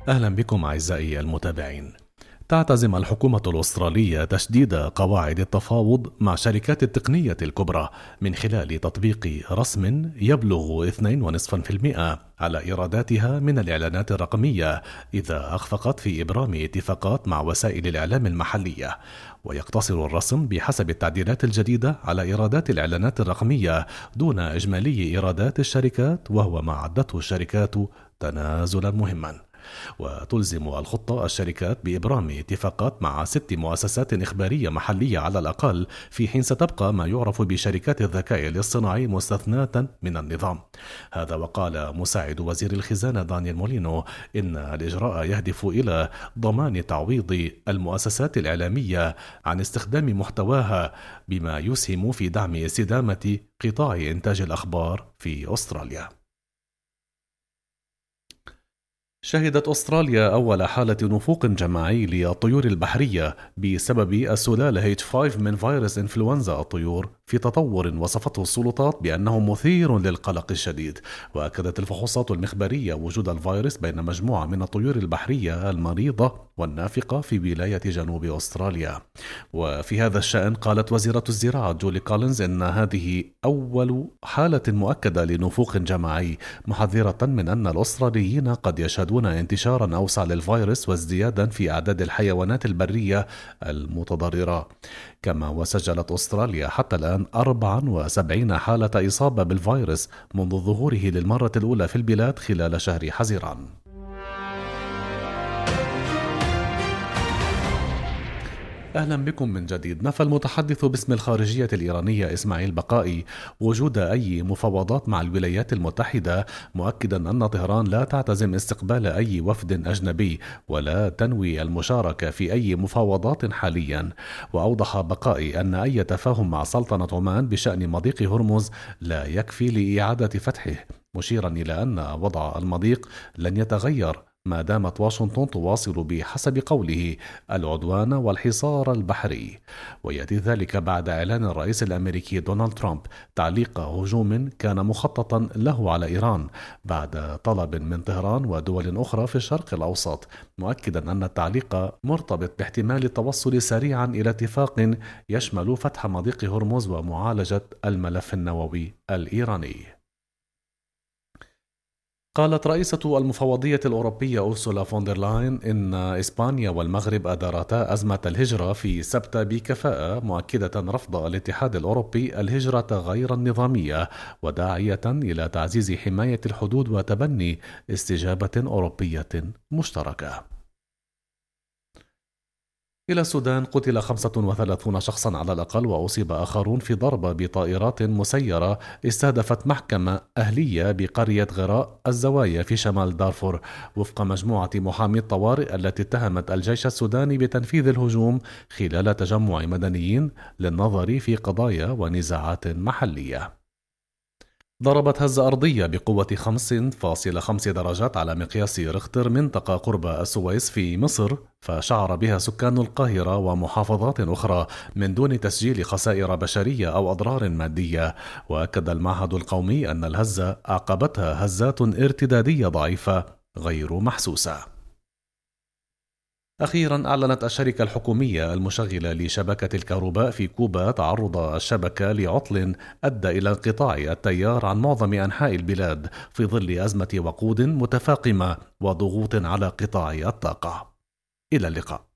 أهلا بكم أعزائي المتابعين. تعتزم الحكومة الأسترالية تشديد قواعد التفاوض مع شركات التقنية الكبرى من خلال تطبيق رسم يبلغ 2.5% على إيراداتها من الإعلانات الرقمية إذا أخفقت في إبرام اتفاقات مع وسائل الإعلام المحلية، ويقتصر الرسم بحسب التعديلات الجديدة على إيرادات الإعلانات الرقمية دون إجمالي إيرادات الشركات، وهو ما عدته الشركات تنازلا مهما. وتلزم الخطة الشركات بإبرام اتفاقات مع 6 مؤسسات إخبارية محلية على الأقل، في حين ستبقى ما يعرف بشركات الذكاء الاصطناعي مستثناة من النظام. هذا وقال مساعد وزير الخزانة دانيال مولينو إن الإجراء يهدف إلى ضمان تعويض المؤسسات الإعلامية عن استخدام محتواها، بما يسهم في دعم استدامة قطاع إنتاج الأخبار في أستراليا. شهدت أستراليا أول حالة نفوق جماعي للطيور البحرية بسبب السلالة H5 من فيروس إنفلونزا الطيور، في تطور وصفته السلطات بأنه مثير للقلق الشديد. وأكدت الفحوصات المخبرية وجود الفيروس بين مجموعة من الطيور البحرية المريضة والنافقة في ولاية جنوب أستراليا. وفي هذا الشأن قالت وزيرة الزراعة جولي كولينز إن هذه أول حالة مؤكدة لنفوق جماعي، محذرة من أن الأستراليين قد يشهدون انتشارا أوسع للفيروس وازديادا في أعداد الحيوانات البرية المتضررة. كما وسجلت أستراليا حتى الآن 74 حالة إصابة بالفيروس منذ ظهوره للمرة الأولى في البلاد خلال شهر حزيران. أهلا بكم من جديد. نفى المتحدث باسم الخارجية الإيرانية إسماعيل بقائي وجود أي مفاوضات مع الولايات المتحدة، مؤكدا أن طهران لا تعتزم استقبال أي وفد أجنبي ولا تنوي المشاركة في أي مفاوضات حاليا. وأوضح بقائي أن أي تفاهم مع سلطنة عمان بشأن مضيق هرمز لا يكفي لإعادة فتحه، مشيرا إلى أن وضع المضيق لن يتغير ما دامت واشنطن تواصل بحسب قوله العدوان والحصار البحري. ويأتي ذلك بعد إعلان الرئيس الأمريكي دونالد ترامب تعليق هجوم كان مخططا له على إيران بعد طلب من طهران ودول أخرى في الشرق الأوسط، مؤكدا أن التعليق مرتبط باحتمال التوصل سريعا إلى اتفاق يشمل فتح مضيق هرمز ومعالجة الملف النووي الإيراني. قالت رئيسة المفوضية الأوروبية أورسولا فوندر لاين إن إسبانيا والمغرب أدارتا أزمة الهجرة في سبت بكفاءة، مؤكدة رفض الاتحاد الأوروبي الهجرة غير النظامية، وداعية إلى تعزيز حماية الحدود وتبني استجابة أوروبية مشتركة. إلى السودان، قتل 35 شخصا على الأقل وأصيب آخرون في ضربة بطائرات مسيرة استهدفت محكمة أهلية بقرية غراء الزوايا في شمال دارفور، وفق مجموعة محامي الطوارئ التي اتهمت الجيش السوداني بتنفيذ الهجوم خلال تجمع مدنيين للنظر في قضايا ونزاعات محلية. ضربت هزة أرضية بقوة 5.5 درجات على مقياس ريختر منطقة قرب السويس في مصر، فشعر بها سكان القاهرة ومحافظات أخرى من دون تسجيل خسائر بشرية أو أضرار مادية. وأكد المعهد القومي أن الهزة أعقبتها هزات ارتدادية ضعيفة غير محسوسة. أخيرا، أعلنت الشركة الحكومية المشغلة لشبكة الكهرباء في كوبا تعرض الشبكة لعطل أدى إلى انقطاع التيار عن معظم أنحاء البلاد في ظل أزمة وقود متفاقمة وضغوط على قطاع الطاقة. إلى اللقاء.